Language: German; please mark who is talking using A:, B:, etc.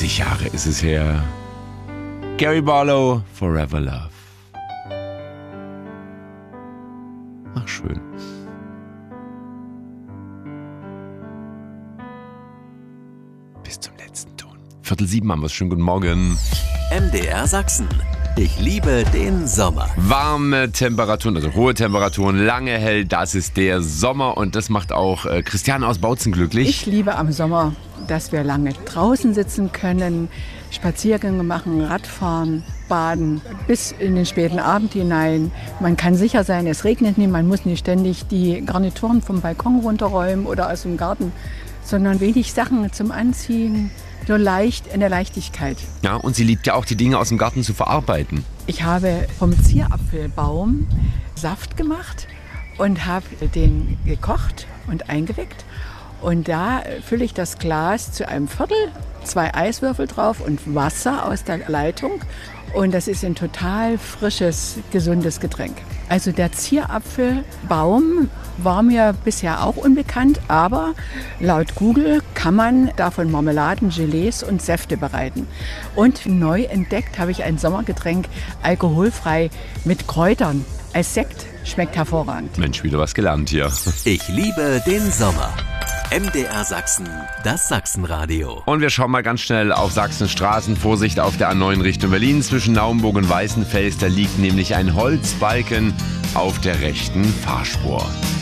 A: 30 Jahre ist es her. Gary Barlow, Forever Love. Ach, schön. Bis zum letzten Ton. 6:45 haben wir es. Schönen guten Morgen.
B: MDR Sachsen. Ich liebe den Sommer.
A: Warme Temperaturen, also hohe Temperaturen, lange hell, das ist der Sommer und das macht auch Christiane aus Bautzen glücklich.
C: Ich liebe am Sommer, dass wir lange draußen sitzen können, Spaziergänge machen, Radfahren, baden, bis in den späten Abend hinein. Man kann sicher sein, es regnet nicht, man muss nicht ständig die Garnituren vom Balkon runterräumen oder aus dem Garten, sondern wenig Sachen zum Anziehen. So leicht, in der Leichtigkeit.
A: Ja, und sie liebt ja auch, die Dinge aus dem Garten zu verarbeiten.
C: Ich habe vom Zierapfelbaum Saft gemacht und habe den gekocht und eingeweckt. Und da fülle ich das Glas zu einem Viertel, 2 Eiswürfel drauf und Wasser aus der Leitung. Und das ist ein total frisches, gesundes Getränk. Also der Zierapfelbaum war mir bisher auch unbekannt, aber laut Google kann man davon Marmeladen, Gelees und Säfte bereiten. Und neu entdeckt habe ich ein Sommergetränk, alkoholfrei mit Kräutern. Als Sekt schmeckt hervorragend.
A: Mensch, wieder was gelernt hier.
B: Ich liebe den Sommer. MDR Sachsen, das Sachsenradio.
A: Und wir schauen mal ganz schnell auf Sachsens Straßen. Vorsicht auf der A9 Richtung Berlin. Zwischen Naumburg und Weißenfels, da liegt nämlich ein Holzbalken auf der rechten Fahrspur.